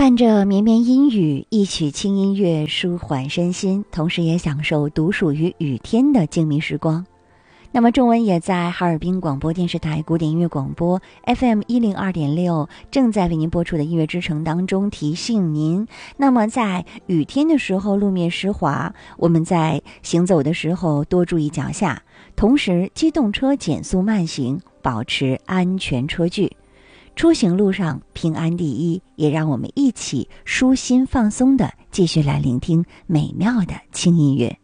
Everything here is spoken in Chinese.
伴着绵绵阴雨，一曲轻音乐舒缓身心，同时也享受独属于雨天的静谧时光。那么中文也在哈尔滨广播电视台古典音乐广播 FM102.6 正在为您播出的音乐之声当中提醒您，那么在雨天的时候路面湿滑，我们在行走的时候多注意脚下，同时机动车减速慢行，保持安全车距。出行路上平安第一，也让我们一起舒心放松的继续来聆听美妙的轻音乐。